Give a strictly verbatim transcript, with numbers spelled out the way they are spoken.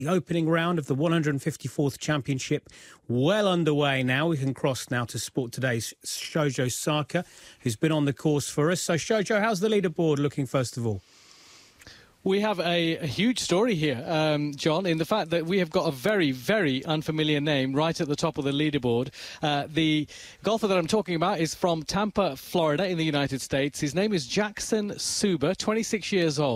The opening round of the one hundred fifty-fourth Championship well underway now. We can cross now to Sport Today's Shojo Saka, who's been on the course for us. So, Shojo, how's the leaderboard looking, first of all? We have a, a huge story here, um, John, in the fact that we have got a very, very unfamiliar name right at the top of the leaderboard. Uh, the golfer that I'm talking about is from Tampa, Florida, in the United States. His name is Jackson Suber, twenty-six years old.